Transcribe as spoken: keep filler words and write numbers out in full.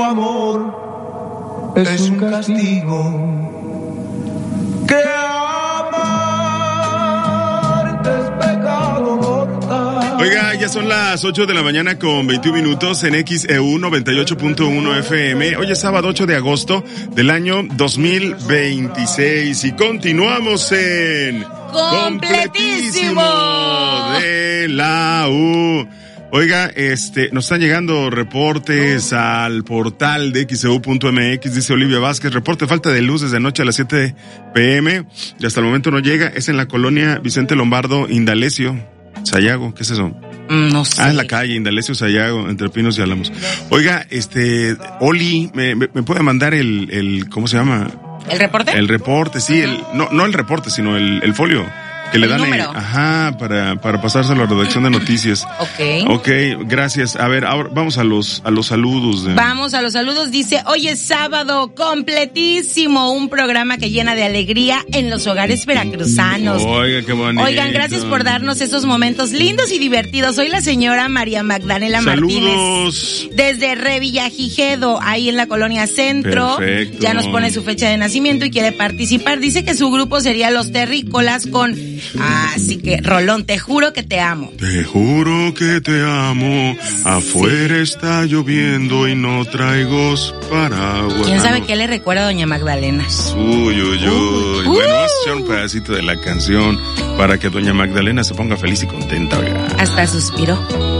Amor es un castigo, que amarte es pecado mortal. Oiga, ya son las ocho de la mañana con veintiún minutos en X E U noventa y ocho punto uno F M. Hoy es sábado ocho de agosto del año dos mil veintiséis y continuamos en Completísimo de la U. Oiga, este, nos están llegando reportes al portal de X E U punto M X, dice Olivia Vázquez, reporte falta de luz desde anoche a las siete P M y hasta el momento no llega, es en la colonia Vicente Lombardo, Indalecio, Sayago, ¿qué es eso? No sé. Ah, es la calle, Indalecio, Sayago, entre Pinos y Álamos. Oiga, este, Oli, ¿me, me, me puede mandar el, el, ¿cómo se llama? ¿El reporte? El reporte, sí, el, no, no el reporte, sino el, el folio. Que le el dan número. Ahí, ajá, para, para pasárselo a la redacción de noticias. Ok. Ok, gracias. A ver, ahora vamos a los, a los saludos. De... Vamos a los saludos. Dice, hoy es sábado completísimo, un programa que llena de alegría en los hogares veracruzanos. Oiga, qué bonito. Oigan, gracias por darnos esos momentos lindos y divertidos. Soy la señora María Magdalena Saludos. Martínez. Desde Revillagigedo, ahí en la colonia Centro. Perfecto. Ya nos pone su fecha de nacimiento y quiere participar. Dice que su grupo sería Los Terrícolas con... Así que, Rolón, te juro que te amo. Te juro que te amo. Afuera sí. Está lloviendo y no traigo paraguas. ¿Quién sabe qué le recuerda a doña Magdalena? Uy, uy, uy. Uh, uh. Bueno, vamos a echar un pedacito de la canción para que doña Magdalena se ponga feliz y contenta. Oiga. Hasta suspiró.